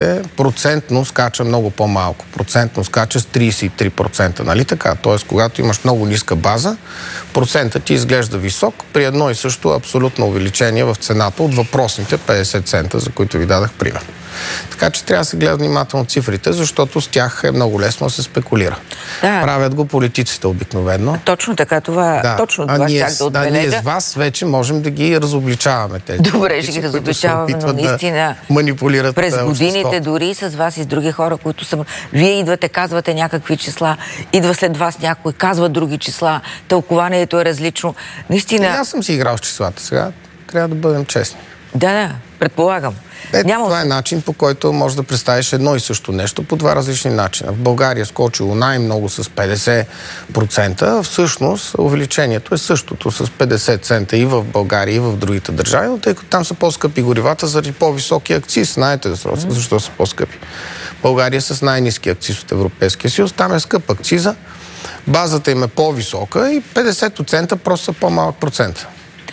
цифрите, процентно скача много по-малко. Процентно скача с 33%, нали така? Тоест, когато имаш много ниска база, процентът ти изглежда висок при едно и също абсолютно увеличение в цената от въпросните 50 цента, за които ви дадах пример. Така че трябва да се гледа внимателно цифрите, защото с тях е много лесно да се спекулира. Да. Правят го политиците обикновено. Точно така, това точно това щях да отбележа. Ние с вас вече можем да ги разобличаваме тези. Добре, ще ги разобличаваме, но наистина да манипулират през годините, дори с вас и с други хора, които са... Вие идвате, казвате някакви числа, идва след вас някой, казва други числа, тълкованието е различно. Наистина... Аз съм си играл с числата сега, трябва да бъдем честни. Да, предполагам. Това е начин, по който можеш да представиш едно и също нещо по два различни начина. В България скочило най-много с 50%, всъщност увеличението е същото с 50 цента и в България, и в другите държави, но тъй като там са по-скъпи горивата заради по-високи акциз. Знаете защо са по-скъпи. България е с най-ниски акциз от Европейския съюз, там е скъп акциза, базата им е по-висока и 50% просто са по-малък процент.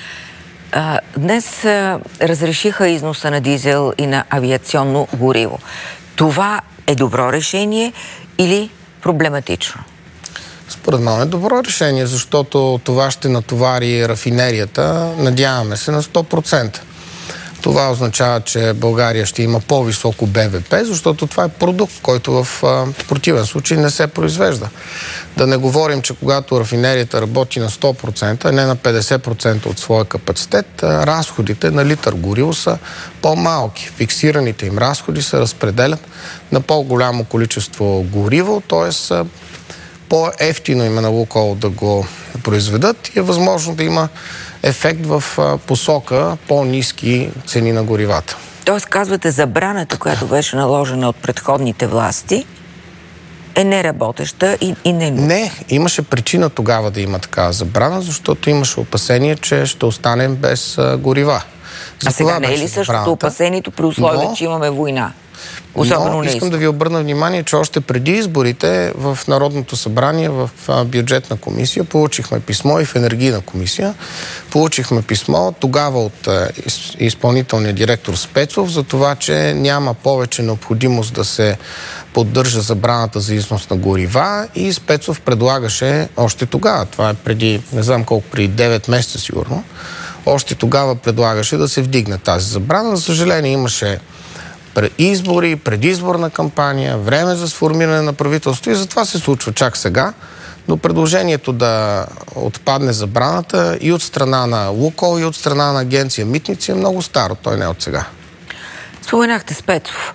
Днес разрешиха износа на дизел и на авиационно гориво. Това е добро решение или проблематично? Според мен е добро решение, защото това ще натовари рафинерията, надяваме се, на 100%. Това означава, че България ще има по-високо БВП, защото това е продукт, който в противен случай не се произвежда. Да не говорим, че когато рафинерията работи на 100%, а не на 50% от своя капацитет, разходите на литър гориво са по-малки. Фиксираните им разходи се разпределят на по-голямо количество гориво, т.е. по-евтино им е на Лукойл да го произведат и е възможно да има ефект в посока по-ниски цени на горивата. Тоест, казвате, забраната, която беше наложена от предходните власти, е неработеща и не... Не, имаше причина тогава да има такава забрана, защото имаше опасение, че ще останем без горива. А сега не е ли същото опасението при условие, че имаме война? Но искам да ви обърна внимание, че още преди изборите в Народното събрание, в бюджетна комисия, получихме писмо и в енергийна комисия. Получихме писмо тогава от изпълнителния директор Спецов за това, че няма повече необходимост да се поддържа забраната за износ на горива и Спецов предлагаше още тогава, това е преди, не знам колко, преди 9 месеца сигурно, още тогава предлагаше да се вдигне тази забрана. За съжаление имаше избори, предизборна кампания, време за сформиране на правителство и затова се случва чак сега. Но предложението да отпадне забраната и от страна на Лукойл, и от страна на агенция Митници е много старо. Той не е от сега. Споменахте Спецов.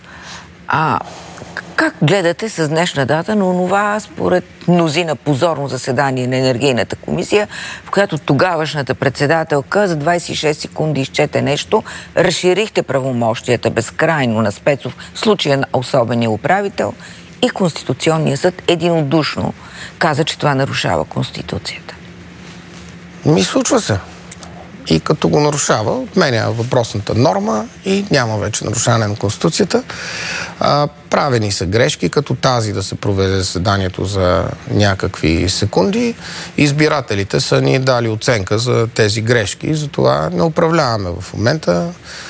Как гледате с днешна дата на онова, според мнозина, позорно заседание на енергийната комисия, в която тогавашната председателка за 26 секунди изчете нещо, разширихте правомощията безкрайно на Спецов в случая на особения управител и Конституционният съд единодушно каза, че това нарушава Конституцията? Случва се. И като го нарушава, отменя въпросната норма и няма вече нарушаване на Конституцията. Правени са грешки, като тази да се проведе заседанието за някакви секунди. Избирателите са ни дали оценка за тези грешки и затова не управляваме в момента.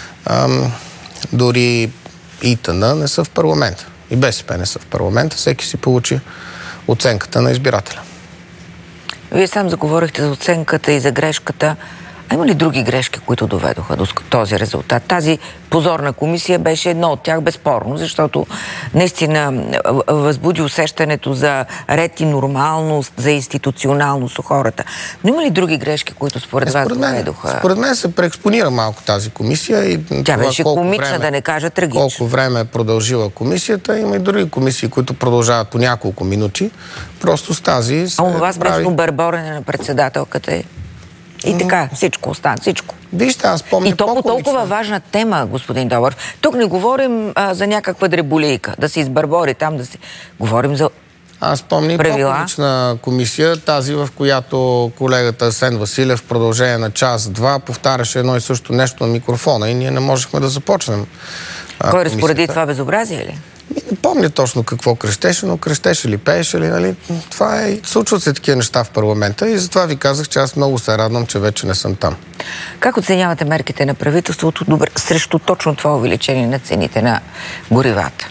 Дори ИТН не са в парламента. И БСП не са в парламента. Всеки си получи оценката на избирателя. Вие сам заговорихте за оценката и за грешката. А има ли други грешки, които доведоха до този резултат? Тази позорна комисия беше едно от тях, безспорно, защото наистина възбуди усещането за ред и нормалност, за институционалност у хората. Но има ли други грешки, които според вас доведоха? Според мен се преекспонира малко тази комисия. И тя беше комична, да не кажа трагична. Колко време е продължила комисията. Има и други комисии, които продължават по няколко минути. Просто с тази... А онова смешно бърборене на председателката е... И така, всичко остана, всичко. Вижте, аз помня и то по толкова важна тема, господин Добрев. Тук не говорим за някаква дреболийка, да се избърбори там, да се... Говорим за Аз помня и по-лична комисия, тази, в която колегата Асен Василев в продължение на час-два повтаряше едно и също нещо на микрофона и ние не можехме да започнем. Кой разпореди това безобразие ли? помня точно какво крещеше, но крещеше ли, пееше ли, нали? Това е... Случват се такива неща в парламента и затова ви казах, че аз много се радвам, че вече не съм там. Как оценявате мерките на правителството срещу точно това увеличение на цените на горивата?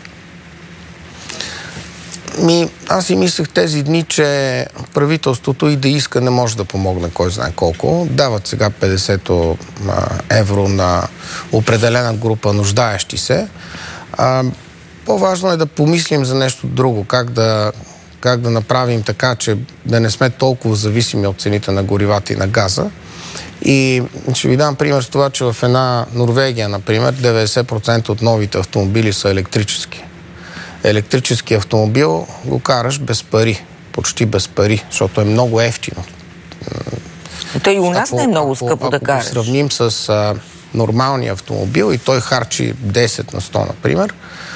Аз си мислех тези дни, че правителството и да иска не може да помогне кой знае колко. Дават сега 50 евро на определена група нуждаещи се. По-важно е да помислим за нещо друго. Как да направим така, че да не сме толкова зависими от цените на горивата и на газа. И ще ви дам пример с това, че в една Норвегия, например, 90% от новите автомобили са електрически. Електрически автомобил го караш без пари, почти без пари, защото е много евтино. Той и у нас не е много скъпо да караш. Ако сравним с нормалния автомобил и той харчи 10 на 100, например,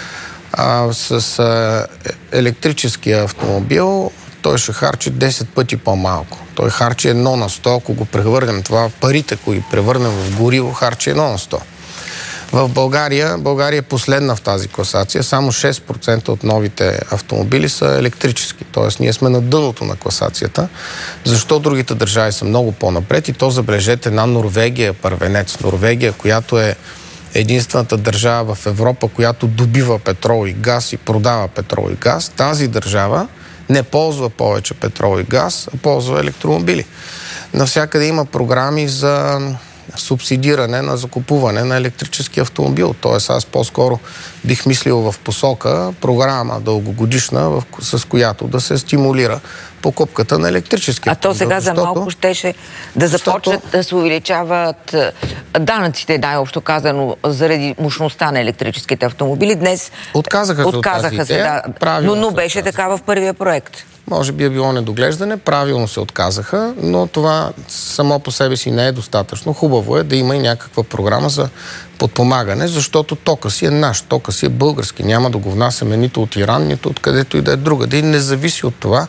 с електрическия автомобил той ще харчи 10 пъти по-малко. Той харчи 1 на 100, ако го превърнем това, парите, които превърнем в гориво, харчи 1 на 100. В България е последна в тази класация. Само 6% от новите автомобили са електрически. Тоест, ние сме на дъното на класацията. Защо другите държави са много по-напред? И то, забележете, една Норвегия първенец. Норвегия, която е единствената държава в Европа, която добива петрол и газ и продава петрол и газ. Тази държава не ползва повече петрол и газ, а ползва електромобили. Навсякъде има програми за субсидиране на закупуване на електрически автомобил. Тоест аз по-скоро бих мислил в посока програма дългогодишна, с която да се стимулира покупката на електрически автомобил. А то сега за малко щеше да започнат да се увеличават данъците, най-общо казано, заради мощността на електрическите автомобили. Днес отказаха се, да. Но беше така в първия проект. Може би е било недоглеждане, правилно се отказаха, но това само по себе си не е достатъчно. Хубаво е да има и някаква програма за подпомагане, защото тока си е наш, тока си е български. Няма да го внасяме нито от Иран, нито от където и да е друга. И не зависи от това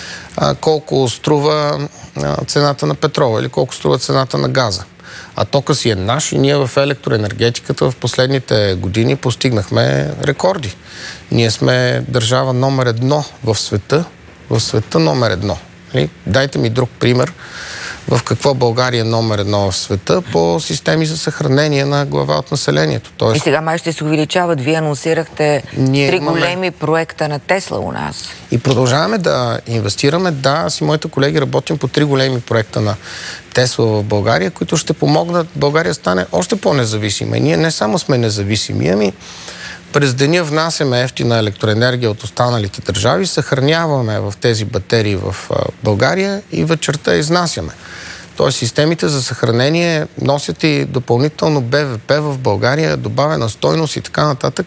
колко струва цената на петрола или колко струва цената на газа. А тока си е наш и ние в електроенергетиката в последните години постигнахме рекорди. Ние сме държава номер 1 в света. В света номер 1. Дайте ми друг пример в какво България е номер 1 в света по системи за съхранение на глава от населението. И сега май ще се увеличават. Вие анонсирахте 3 големи проекта на Тесла у нас. И продължаваме да инвестираме. Да, аз и моите колеги работим по 3 големи проекта на Тесла в България, които ще помогнат България стане още по-независима. И ние не само сме независими, ами през деня внасяме ефтина електроенергия от останалите държави, съхраняваме в тези батерии в България и вечерта изнасяме. Тоест системите за съхранение носят и допълнително БВП в България, добавена стойност и така нататък.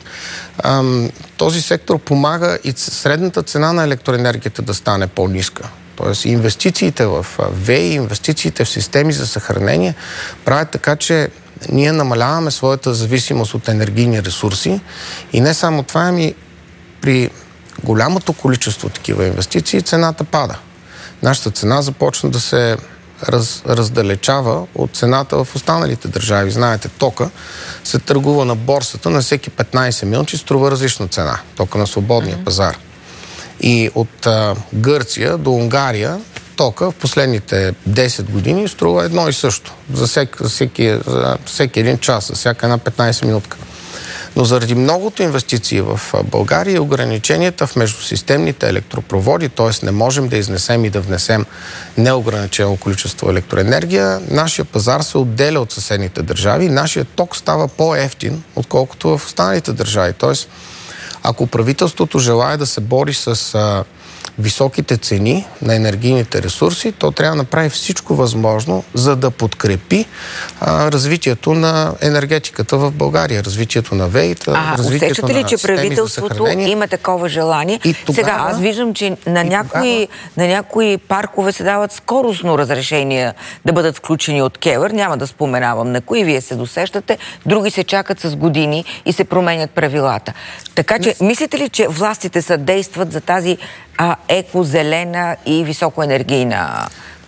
Този сектор помага и средната цена на електроенергията да стане по-ниска. Тоест инвестициите в ВЕИ, инвестициите в системи за съхранение правят така, че ние намаляваме своята зависимост от енергийни ресурси и не само това, ами при голямото количество такива инвестиции цената пада. Нашата цена започна да се раздалечава от цената в останалите държави. Знаете, тока се търгува на борсата на всеки 15 минути, струва различна цена. Тока на свободния пазар. И от Гърция до Унгария тока в последните 10 години струва едно и също. За всеки един час, за всяка една 15 минутка. Но заради многото инвестиции в България и ограниченията в междусистемните електропроводи, т.е. не можем да изнесем и да внесем неограничено количество електроенергия, нашия пазар се отделя от съседните държави и нашия ток става по-евтин, отколкото в останалите държави. Т.е. ако правителството желае да се бори с високите цени на енергийните ресурси, то трябва да направи всичко възможно, за да подкрепи развитието на енергетиката в България, развитието на ВЕИ-та, развитието на системи за съхранение. Усещате ли, че правителството има такова желание? Сега, аз виждам, че на някои паркове се дават скоростно разрешения да бъдат включени от КЕВР. Няма да споменавам на кои, вие се досещате. Други се чакат с години и се променят правилата. Така че, мислите ли, че властите съдействат за тази екозелена и високоенергийна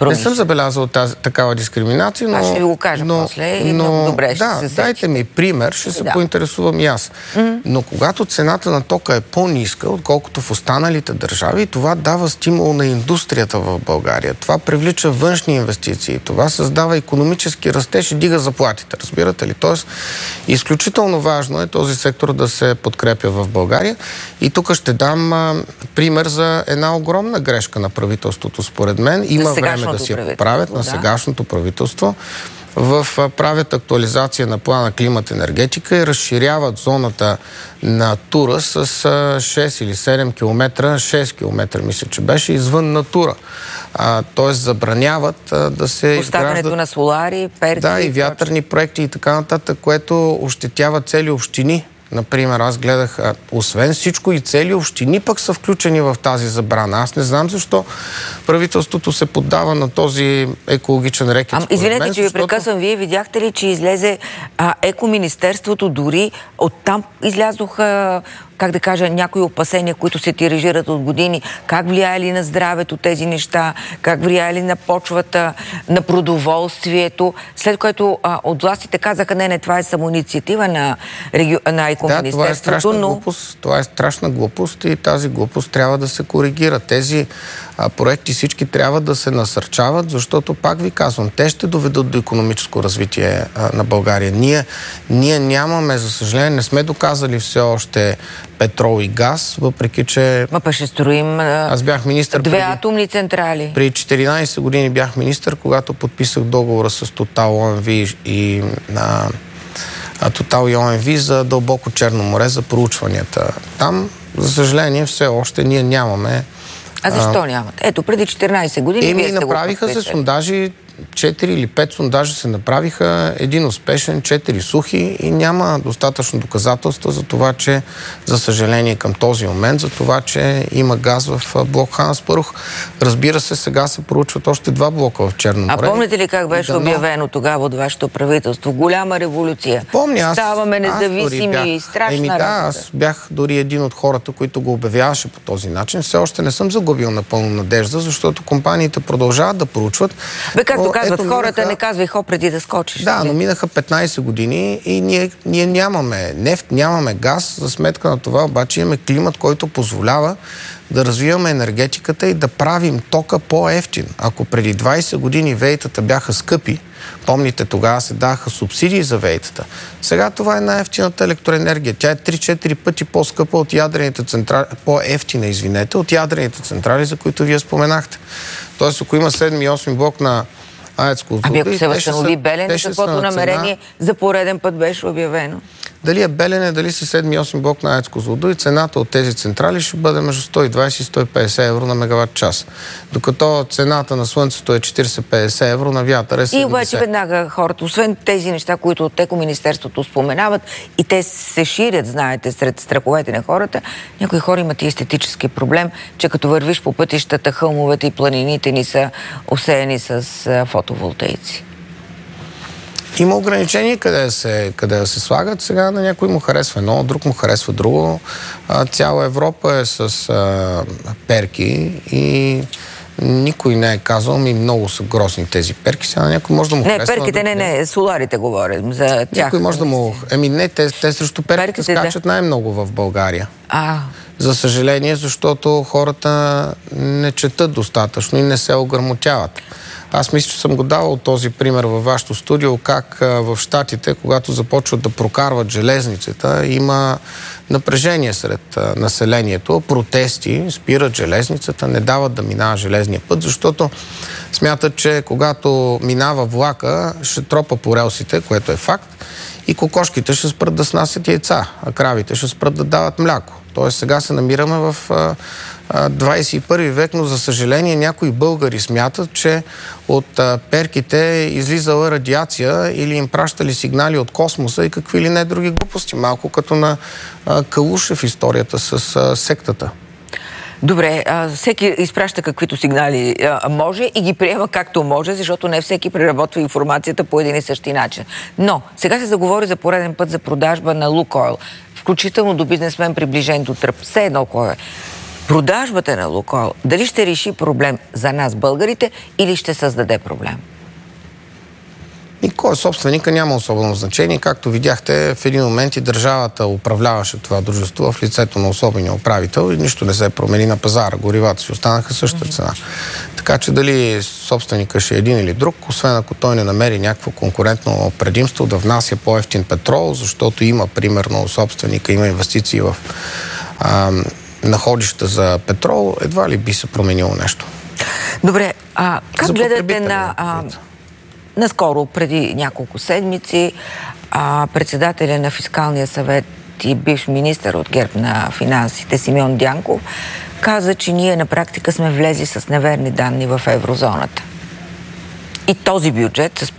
Не съм забелязал такава дискриминация, но... Аз ще ви го кажа после. Много добре ще се дайте ми пример, ще се поинтересувам и аз. Но когато цената на тока е по-ниска, отколкото в останалите държави, това дава стимул на индустрията в България. Това привлича външни инвестиции. Това създава икономически растеж и дига заплатите. Разбирате ли? Тоест, изключително важно е този сектор да се подкрепя в България. И тук ще дам пример за една огромна грешка на правителството, според мен. Има време да си правят на сегашното правителство. Правят актуализация на плана климат-енергетика и разширяват зоната Натура с 6 или 7 км, 6 км мисля, че беше извън Натура. Тоест забраняват да се изграждат на солари, перки... Да, и вятърни проекти и така нататък, което ощетява цели общини. Например, аз гледах, освен всичко и цели общини пък са включени в тази забрана. Аз не знам защо правителството се поддава на този екологичен рекет. Извинете, че ви прекъсвам. Вие видяхте ли, че излезе екоминистерството, дори оттам излязоха, как да кажа, някои опасения, които се тиражират от години. Как влияли на здравето тези неща, как влияли на почвата, на продоволствието, след което от властите казаха, не, това е самоинициатива на екоминистерството. Да, това е страшна глупост. Това е страшна глупост и тази глупост трябва да се коригира. Тези проекти всички трябва да се насърчават, защото, пак ви казвам, те ще доведат до икономическо развитие на България. Ние нямаме, за съжаление, не сме доказали все още петрол и газ, въпреки че... Ще строим аз бях министър 2 атомни централи. При 14 години бях министър, когато подписах договора с Total OMV и Total и OMV за дълбоко Черно море, за проучванията. Там, за съжаление, все още ние нямаме... А защо нямат? Ето, преди 14 години вие сте направиха се сондажи, 4 или 5 сондажа се направиха, един успешен, 4 сухи и няма достатъчно доказателства за това, че, за съжаление към този момент, за това, че има газ в блок Хан Аспарух. Разбира се, сега се проучват още 2 блока в Черно море. А помните ли как беше обявено тогава от вашето правителство? Голяма революция. Помня, ставаме независими, страшна работа. Аз бях дори един от хората, които го обявяваше по този начин. Все още не съм загубил напълно надежда, защото компаниите продължават да проучват. Както казват хората, не казвай хоп преди да скочиш. Да, но минаха 15 години и ние нямаме нефт, нямаме газ. За сметка на това обаче имаме климат, който позволява да развиваме енергетиката и да правим тока по-евтин. Ако преди 20 години вейтата бяха скъпи, помните, тогава се даха субсидии за вейтата. Сега това е най-евтината електроенергия. Тя е 3-4 пъти по-скъпа от ядрените централи, по-евтина, извинете, от ядрените централи, за които вие споменахте. Тоест, ако има 7 и 8 блок на АЕЦ Козлодуй... ако се възстанови Белене, каквото намерение за пореден път беше обявено? Дали е Белене, дали са 7 и 8 блок на АЕЦ Козлодуй, цената от тези централи ще бъде между 120 и 150 евро на мегаватт час. Докато цената на слънцето е 40-50 евро, на вятъра е 70. И обаче веднага хората, освен тези неща, които от екоминистерството споменават, и те се ширят, знаете, сред страховете на хората, някои хора имат и естетически проблем, че като вървиш по пътищата, хълмовете и планините ни са осеяни с фотоволтаици. Има ограничения къде да се слагат. Сега на някой му харесва едно, друг му харесва друго. Цяла Европа е с перки и никой не е казал, много са грозни тези перки. Сега някой може да му харесва. Перките соларите говорим за тях. Някой може да му... те срещу перките скачат най-много в България. За съжаление, защото хората не четат достатъчно и не се ограмотяват. Аз мисля, че съм го давал този пример във вашето студио, как в Щатите, когато започват да прокарват железницата, има напрежение сред населението, протести, спират железницата, не дават да минава железния път, защото смятат, че когато минава влака, ще тропа по релсите, което е факт, и кокошките ще спрат да снасят яйца, а кравите ще спрат да дават мляко. Тоест сега се намираме в 21 век, но за съжаление някои българи смятат, че от перките излизала радиация или им пращали сигнали от космоса и какви ли не други глупости. Малко като на Калуша в историята с сектата. Добре, всеки изпраща каквито сигнали може и ги приема както може, защото не всеки преработва информацията по един и същи начин. Но сега се заговори за пореден път за продажба на Лукойл, включително до бизнесмен приближен до Тръмп. Все едно кой е. продажбата на Лукойл дали ще реши проблем за нас, българите, или ще създаде проблем? И кой е собственика няма особено значение. Както видяхте, в един момент и държавата управляваше това дружество в лицето на особения управител и нищо не се промени на пазара. Горивата си останаха същата цена. Така че дали собственика ще е един или друг, освен ако той не намери някакво конкурентно предимство да внася по-евтин петрол, защото има, примерно, собственика, има инвестиции в находища за петрол, едва ли би се променило нещо. Добре, как гледате на... Наскоро, преди няколко седмици, председателя на Фискалния съвет и бивш министър от ГЕРБ на финансите Симеон Дянков каза, че ние на практика сме влезли с неверни данни в еврозоната. И този бюджет с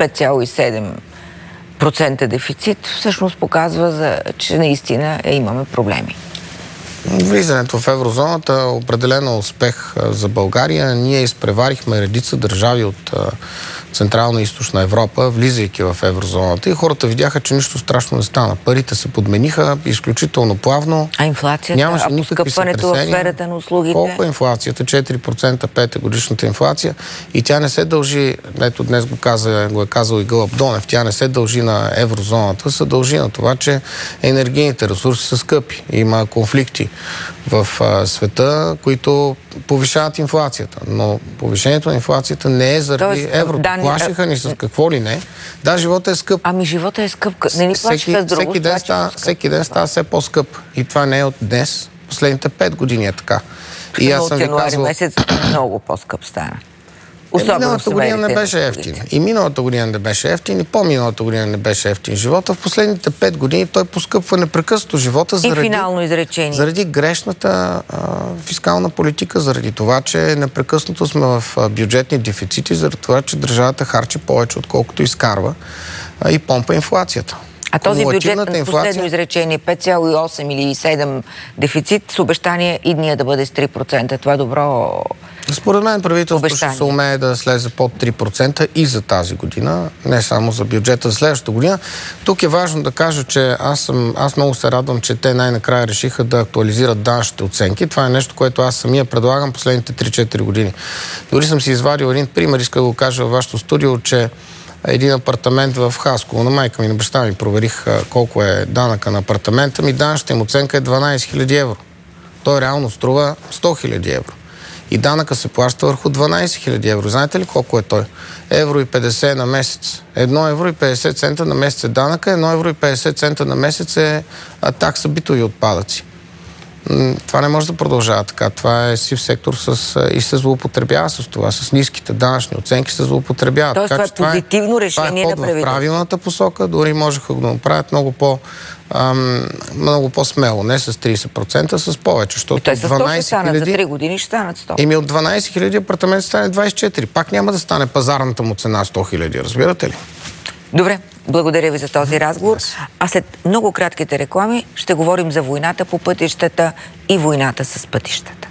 5,7% дефицит всъщност показва, че наистина имаме проблеми. Влизането в еврозоната е определено успех за България. Ние изпреварихме редица държави от Централна и Източна Европа, влизайки в еврозоната, и хората видяха, че нищо страшно не стана. Парите се подмениха изключително плавно. А инфлацията, поскъпването в сферата на услугите? Колко е инфлацията? 4% петгодишната инфлация. И тя не се дължи, ето днес го е казал и Гълъб Донев, тя не се дължи на еврозоната, се дължи на това, че енергийните ресурси са скъпи. Има конфликти в света, които повишават инфлацията. Но повишението на инфлацията не е заради еврото. Плашиха ни с какво ли не. Да, живота е скъп. Ами живота е скъп. Не ни плашиха с друго. Всеки ден става все по-скъп. И това не е от днес. Последните 5 години е така. И аз съм ви казвал... месец много по-скъп стана. Миналата година не беше ефтин. И миналата година не беше ефтин, и по-миналата година не беше ефтин живота. В последните 5 години той поскъпва непрекъснато живота заради грешната фискална политика, заради това, че непрекъснато сме в бюджетни дефицити, заради това, че държавата харчи повече, отколкото изкарва и помпа инфлацията. А този бюджет на последно изречение 5,8 или 7 дефицит с обещание и дния да бъде с 3%. Това е добро. Според мен правителството ще се умее да слезе под 3% и за тази година, не само за бюджета за следващата година. Тук е важно да кажа, че аз много се радвам, че те най-накрая решиха да актуализират данъчните оценки. Това е нещо, което аз самия предлагам последните 3-4 години. Дори съм си извадил един пример, иска да го кажа във вашето студио, че един апартамент в Хасково, на майка ми, на баща ми проверих колко е данъка на апартамента ми, данъчната им оценка е 12 000 евро. Той реално струва 100 000 евро. И данъка се плаща върху 12 000 евро. Знаете ли колко е той? Евро и 50 на месец. 1 евро и 50 цента на месец е данъка, 1 евро и 50 цента на месец е такса битови отпадъци. Това не може да продължава така. Това е сив сектор и се злоупотребява с това. С ниските данъчни оценки се злоупотребява. Тоест това е позитивно решение на правителството. Това е ход в правилната посока. Дори можеха да го направят много по-смело. Не с 30%, с повече. Защото той с 100 ще станат, за 3 години ще станат 100. От 12 000 апартамент стане 24. Пак няма да стане пазарната му цена 100 000. Разбирате ли? Добре, благодаря ви за този разговор. А след много кратките реклами ще говорим за войната по пътищата и войната с пътищата.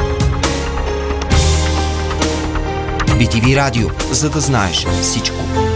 BTV Радио, за да знаеш всичко.